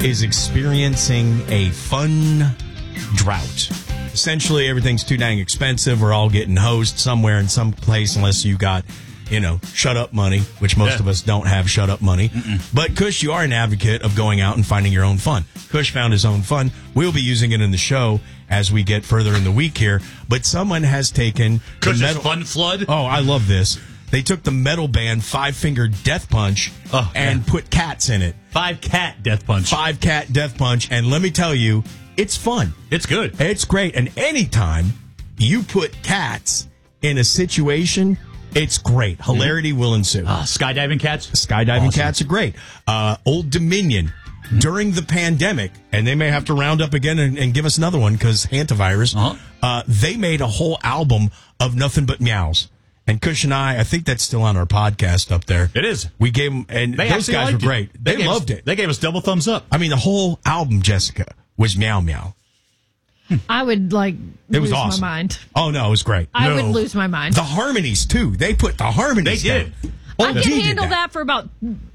is experiencing a fun drought. Essentially, everything's too dang expensive. We're all getting hosed somewhere in some place unless you got, shut up money, which most of us don't have shut up money. But Kush, you are an advocate of going out and finding your own fun. Kush found his own fun. We'll be using it in the show as we get further in the week here. But someone has taken Kush's Fun Flood. Oh, I love this. They took the metal band Five Finger Death Punch and put cats in it. 5-cat Death Punch. 5-cat Death Punch. And let me tell you, it's fun. It's good. It's great. And anytime you put cats in a situation, it's great. Hilarity will ensue. Skydiving cats? Skydiving cats are great. Old Dominion, during the pandemic, and they may have to round up again and give us another one because hantavirus, they made a whole album of nothing but meows. And Kush and I think that's still on our podcast up there. It is. We gave them, and those guys were great. They loved it. They gave us double thumbs up. I mean, the whole album, Jessica, was meow meow. I would lose awesome. my mind. Oh no, it was great. I would lose my mind. The harmonies too. They put the harmonies. They did. I can handle that for about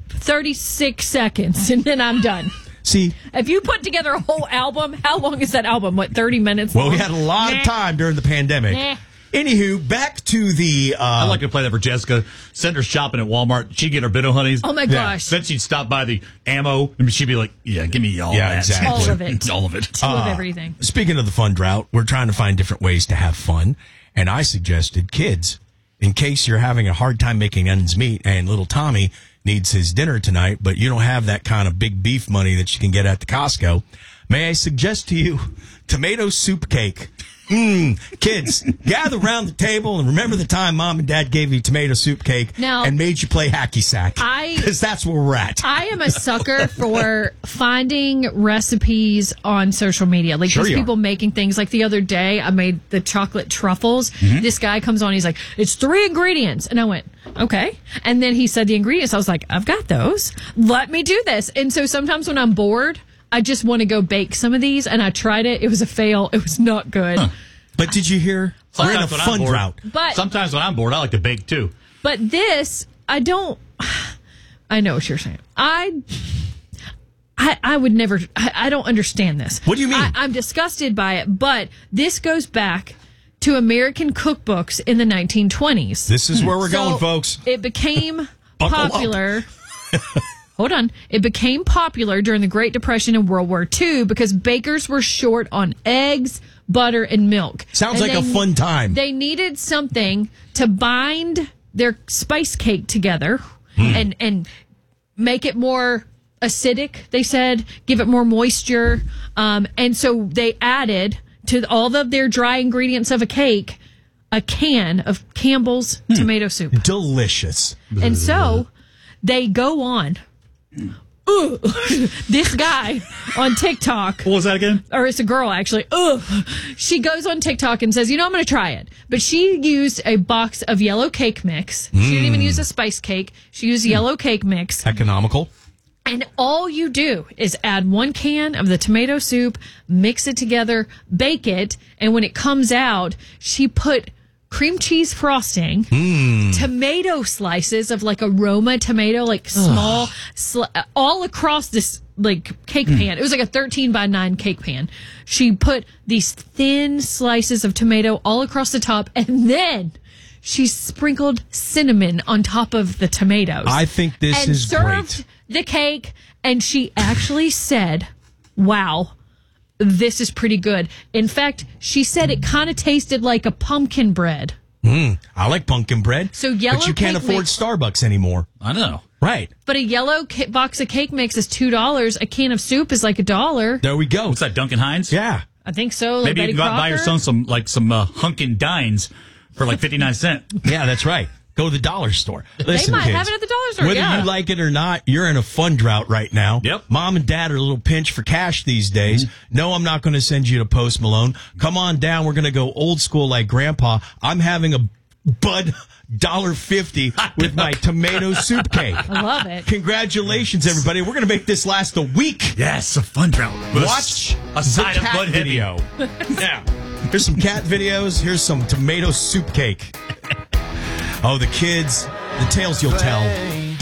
36 seconds, and then I'm done. See, if you put together a whole album, how long is that album? What, 30 minutes? Well, long? we had a lot of time during the pandemic. Anywho, back to the... I'd like to play that for Jessica. Send her shopping at Walmart. She'd get her Biddo Honeys. Oh, my gosh. Then she'd stop by the ammo, and she'd be like, yeah, give me all that. Exactly. All of it. All of it. Two of everything. Speaking of the fun drought, we're trying to find different ways to have fun. And I suggested, kids, in case you're having a hard time making ends meet and little Tommy needs his dinner tonight, but you don't have that kind of big beef money that you can get at the Costco, may I suggest to you tomato soup cake. Kids, gather around the table and remember the time Mom and Dad gave you tomato soup cake and made you play hacky sack. Because that's where we're at. I am a sucker for finding recipes on social media. Like these people making things. Like the other day, I made the chocolate truffles. This guy comes on, he's like, it's 3 ingredients. And I went, okay. And then he said the ingredients. I was like, I've got those. Let me do this. And so sometimes when I'm bored, I just want to go bake some of these, and I tried it. It was a fail. It was not good. But did you hear? We're in a fun drought. But sometimes when I'm bored, I like to bake too. But this, I don't. I know what you're saying. I would never. I don't understand this. What do you mean? I'm disgusted by it. But this goes back to American cookbooks in the 1920s. This is where we're going, folks. It became popular. Hold on. It became popular during the Great Depression and World War II because bakers were short on eggs, butter, and milk. Sounds like a fun time. They needed something to bind their spice cake together and make it more acidic, they said, give it more moisture. And so they added to all of their dry ingredients of a cake a can of Campbell's tomato soup. Delicious. And so they go on. This guy on TikTok. What was that again? Or it's a girl, actually. She goes on TikTok and says, I'm going to try it. But she used a box of yellow cake mix. She didn't even use a spice cake. She used yellow cake mix. Economical. And all you do is add 1 can of the tomato soup, mix it together, bake it, and when it comes out, she put cream cheese frosting, tomato slices of like a Roma tomato, like small, all across this like cake pan. It was like a 13 by 9 cake pan. She put these thin slices of tomato all across the top, and then she sprinkled cinnamon on top of the tomatoes. I think this is great. And served the cake, and she actually said, wow, this is pretty good. In fact, she said it kind of tasted like a pumpkin bread. I like pumpkin bread. So yellow but you can't cake afford mix. Starbucks anymore. I know. Right. But a yellow box of cake mix is $2. A can of soup is like $1. There we go. What's that, Duncan Hines? Yeah. I think so. Like Maybe Betty you can buy your Crocker. son some Hunkin' Dines for like 59 cents. Yeah, that's right. Go to the dollar store. Listen, They might kids, have it at the dollar store. whether Yeah. you like it or not, you're in a fun drought right now. Yep. Mom and Dad are a little pinch for cash these days. No, I'm not going to send you to Post Malone. Come on down. We're going to go old school like Grandpa. I'm having a Bud $1.50 with my tomato soup cake. I love it. Congratulations, everybody. We're going to make this last a week. Yes, a fun drought. Watch a side the of cat Bud video. Yeah. Here's some cat videos. Here's some tomato soup cake. Oh, the kids, the tales you'll tell.